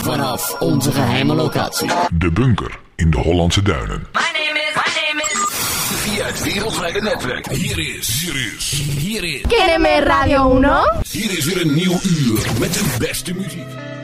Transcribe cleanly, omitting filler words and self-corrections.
vanaf onze geheime locatie. De Bunker in de Hollandse Duinen. My name is. Via het wereldwijde netwerk. Hier is. ¿Quieren ver Radio 1? Hier is weer een nieuw uur met de beste muziek.